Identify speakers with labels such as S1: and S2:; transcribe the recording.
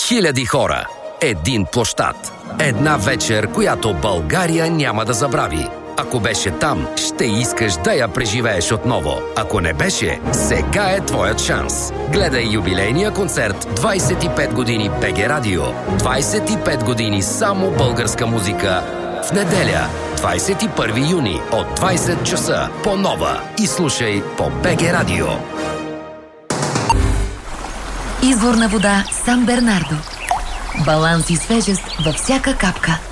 S1: Хиляди хора, един площад, една вечер, която България няма да забрави. Ако беше там, ще искаш да я преживееш отново. Ако не беше, сега е твоят шанс. Гледай юбилейния концерт 25 години БГ Радио. 25 години само българска музика. В неделя, 21 юни от 20 часа по Нова. И слушай по БГ Радио.
S2: Изворна вода Сан Бернардо. Баланс и свежест във всяка капка.